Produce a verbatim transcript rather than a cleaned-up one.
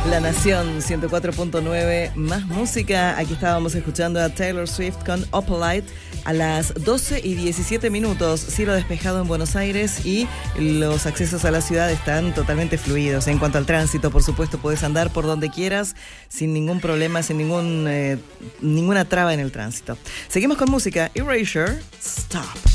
La Nación ciento cuatro punto nueve, más música. Aquí estábamos escuchando a Taylor Swift con Opalite a las doce y diecisiete minutos. Cielo despejado en Buenos Aires y los accesos a la ciudad están totalmente fluidos. En cuanto al tránsito, por supuesto, puedes andar por donde quieras sin ningún problema, sin ningún, eh, ninguna traba en el tránsito. Seguimos con música. Erasure, Stop.